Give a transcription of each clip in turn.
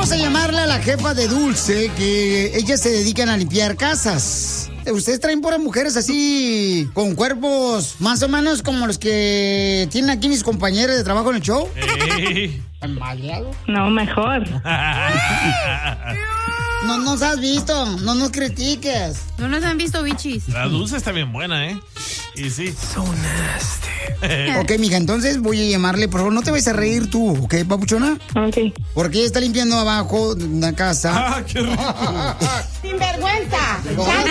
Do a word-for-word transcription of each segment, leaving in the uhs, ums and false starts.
Vamos a llamarle a la jefa de Dulce, que ellas se dedican a limpiar casas. ¿Ustedes traen puras mujeres así, con cuerpos más o menos como los que tienen aquí mis compañeros de trabajo en el show? Hey. No, mejor. No nos has visto, no nos critiques. No nos han visto, bichis. La Dulce está bien buena, ¿eh? Y sí. So nasty. Ok, mija, entonces voy a llamarle. Por favor, no te vayas a reír tú, ¿ok, papuchona? Ok. Porque ella está limpiando abajo de una casa. ¡Ah, qué rico! ¡Sinvergüenza!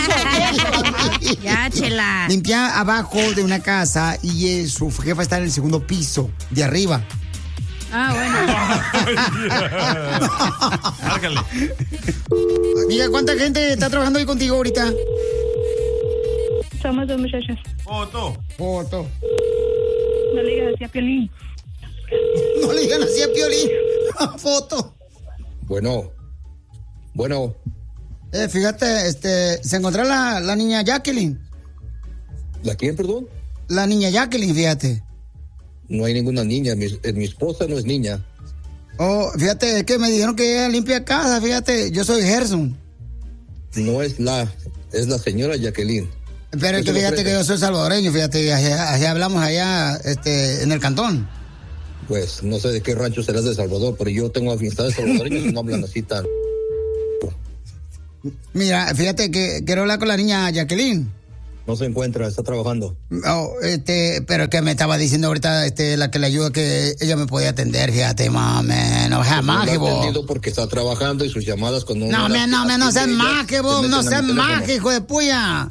Ya, chela. Limpia abajo de una casa y eh, su jefa está en el segundo piso, de arriba. Ah, bueno. Márcale. Mira, ¿cuánta gente está trabajando ahí contigo ahorita? Somos dos muchachas. Foto. Foto. No le digas así a Piolín. No le digan así a Piolín. Foto. Bueno. Bueno. Eh, fíjate, este, se encontró la, la niña Jacqueline. ¿La quién, perdón? La niña Jacqueline, fíjate. No hay ninguna niña, mi, mi esposa no es niña. Oh, fíjate, es que me dijeron que ella limpia casa, fíjate, yo soy Gerson. No es la, es la señora Jacqueline. Pero es que fíjate que yo soy salvadoreño, fíjate, allá, allá hablamos allá, este, en el cantón. Pues, no sé de qué rancho serás de Salvador, pero yo tengo amistades salvadoreñas y no hablan así tan... Mira, fíjate que quiero hablar con la niña Jacqueline. No se encuentra, está trabajando. Oh, este, pero que me estaba diciendo ahorita, este, la que le ayuda, que ella me podía atender, fíjate, mami, no seas más que vos. entendido porque está trabajando y sus llamadas cuando... No, me, no, me, no seas más que vos, no seas más, hijo de puya.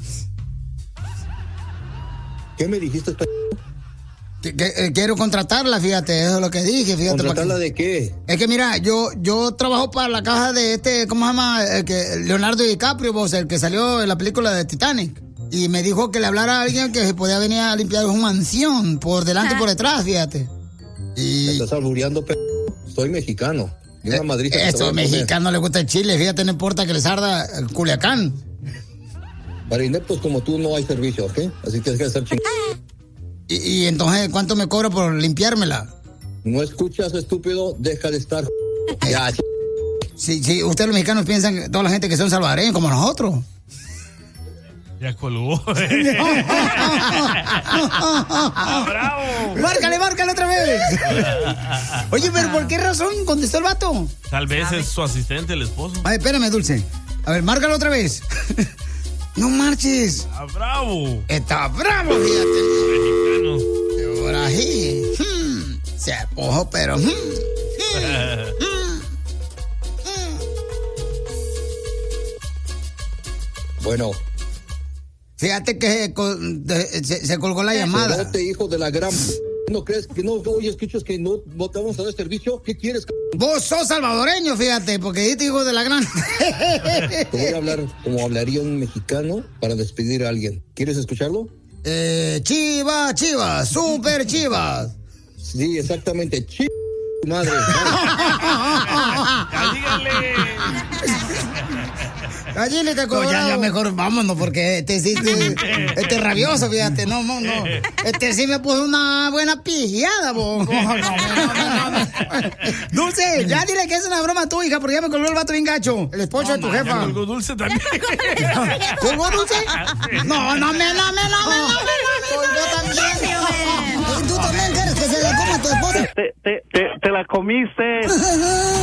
¿Qué me dijiste? Que, que, eh, quiero contratarla, fíjate, eso es lo que dije, fíjate. ¿Contratarla que, de qué? Es que mira, yo yo trabajo para la caja de este, ¿cómo se llama? El que, Leonardo DiCaprio, vos, el que salió en la película de Titanic. Y me dijo que le hablara a alguien que se podía venir a limpiar su mansión, por delante y por detrás, fíjate. Y... ¿Me estás albureando, p***? Soy mexicano. Y una eh, madriza a estos mexicanos les gusta el chile, fíjate, no importa que les arda el Culiacán. Para ineptos como tú no hay servicio, ¿ok? Así que hay que hacer ching... Y, y entonces, ¿cuánto me cobra por limpiármela? No escuchas, estúpido, deja de estar... Eh, ya. Sí, sí, ustedes los mexicanos piensan, toda la gente que son salvadoreños como nosotros. Ya colgó. ¡Bravo! ¡Márcale, márcale otra vez! Oye, pero ¿por qué razón contestó el vato? Tal vez es su asistente, el esposo. Ay, espérame, Dulce. A ver, márcalo otra vez. No marches. Está bravo. Está bravo, fíjate. Mexicano. Por ahí. Hmm. Se apojó, pero... Hmm. Hmm. Hmm. Bueno. Fíjate que se, se, se colgó la llamada. Cerote, hijo de la gran... ¿No crees que no oye, escuchas que no, no te vamos a dar servicio? ¿Qué quieres? Vos sos salvadoreño, fíjate, porque dijiste hijo de la gran... Te voy a hablar como hablaría un mexicano para despedir a alguien. ¿Quieres escucharlo? Eh, chivas, chivas, super chivas. Sí, exactamente. Ch... madre. Dígale. Allí le te cobró. No, ya, ya mejor vámonos, porque este sí, este, este rabioso, fíjate, no, no, no. Este sí me puso una buena pijada, bo. No, no, no, no, no. Dulce, ya dile que es una broma tu hija, porque ya me colgó el vato bien gacho, el esposo de tu jefa. Ya colgó Dulce también. ¿Colgó Dulce? No, no me, no me, no me, no me, colgó también. Tú también quieres que se la coma a tu esposa. Te, te, te, te la comiste.